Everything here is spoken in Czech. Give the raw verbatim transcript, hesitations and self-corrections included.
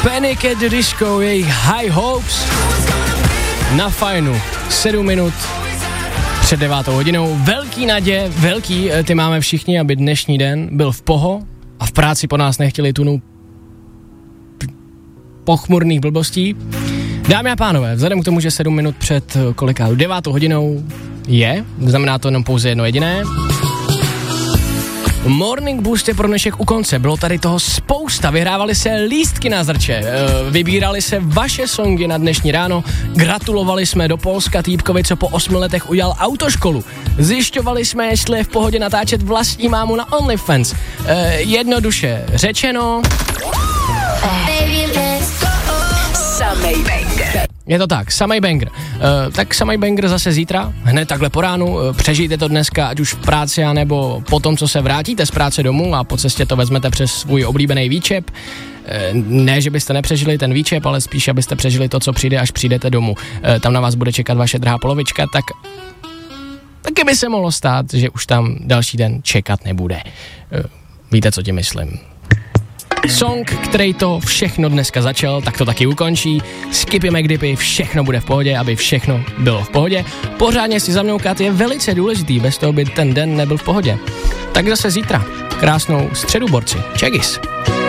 Panic at the Disco, jejich High Hopes na Fajnu. sedm minut před devátou hodinou. Velký naděje, velký, ty máme všichni, aby dnešní den byl v poho a v práci po nás nechtěli tunu pochmurných blbostí. Dámy a pánové, vzhledem k tomu, že sedm minut před kolikátou devátou hodinou je, znamená to jenom pouze jedno jediné. Morning Boost je pro dnešek u konce, bylo tady toho spousta, vyhrávali se lístky na zrče, vybírali se vaše songy na dnešní ráno, gratulovali jsme do Polska týpkovi, co po osmi letech udělal autoškolu, zjišťovali jsme, jestli je v pohodě natáčet vlastní mámu na OnlyFans, jednoduše řečeno... Samej banger. Je to tak, samej banger. Uh, tak samej banger zase zítra, hned takhle po ránu, uh, přežijte to dneska, ať už v práci, anebo po tom, co se vrátíte z práce domů a po cestě to vezmete přes svůj oblíbený výčep. Uh, ne, že byste nepřežili ten výčep, ale spíš, abyste přežili to, co přijde, až přijdete domů. Uh, tam na vás bude čekat vaše drahá polovička, tak taky by se mohlo stát, že už tam další den čekat nebude. Uh, víte, co tím myslím. Song, který to všechno dneska začal, tak to taky ukončí. Skippy McDippy, všechno bude v pohodě, aby všechno bylo v pohodě. Pořádně si zamňoukat je velice důležitý, bez toho by ten den nebyl v pohodě. Tak zase zítra. Krásnou středu, borci. Čegis.